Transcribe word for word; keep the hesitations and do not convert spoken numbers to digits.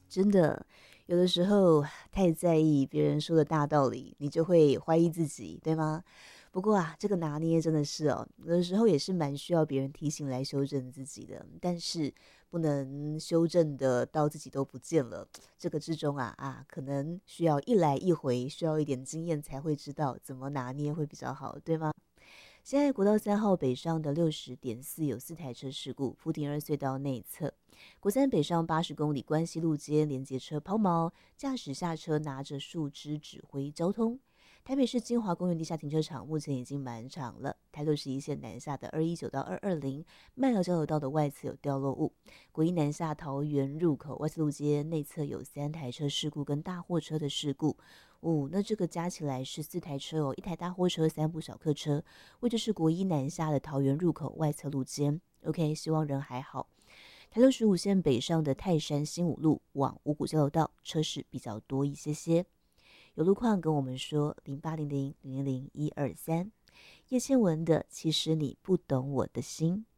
真的，有的时候太在意别人说的大道理，你就会怀疑自己，对吗？不过啊，这个拿捏真的是哦，有的时候也是蛮需要别人提醒来修正自己的，但是不能修正的到自己都不见了。这个之中啊啊，可能需要一来一回，需要一点经验才会知道怎么拿捏会比较好，对吗？现在国道三号北上的六十点四有四台车事故，福鼎二隧道内侧，国三北上八十公里关西路街连接车抛锚，驾驶下车拿着树枝指挥交通。台北市金华公园地下停车场目前已经满场了。台六十一线南下的二一九到二二零麦寮交流道的外侧有掉落物。国一南下桃园入口外侧路街内侧有三台车事故跟大货车的事故。哦，那这个加起来是四台车哦，一台大货车，三部小客车。位置是国一南下的桃园入口外侧路肩。OK， 希望人还好。台六十五线北上的泰山新五路往五股交流道车势比较多一些些。有路况跟我们说零八零零零零一二三。叶倩文的《其实你不懂我的心》。